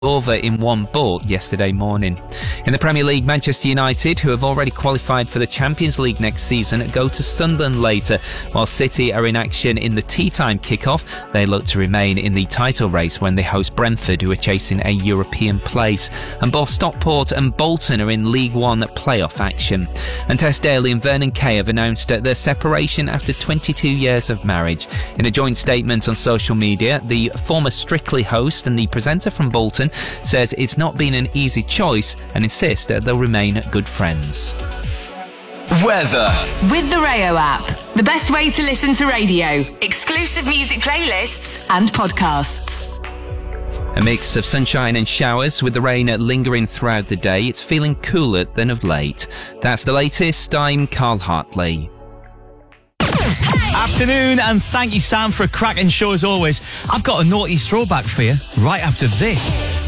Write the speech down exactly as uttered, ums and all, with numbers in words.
over in one ball yesterday morning. In the Premier League, Manchester United, who have already qualified for the Champions League next season, go to Sunderland later, while City are in action in the tea time kickoff. They look to remain in the title race when they host Brentford, who are chasing a European place. And both Stockport and Bolton are in League One playoff action. And Tess Daly and Vernon Kay have announced their separation after twenty-two years of marriage. In a joint statement on social media, the former Strictly host and the presenter from Bolton says it's not been an easy choice and insists that they'll remain good friends. Weather. With the Rayo app, the best way to listen to radio, exclusive music playlists and podcasts. A mix of sunshine and showers with the rain lingering throughout the day. It's feeling cooler than of late. That's the latest. I'm Carl Hartley. Afternoon, and thank you, Sam, for a cracking show as always. I've got a naughty throwback for you right after this.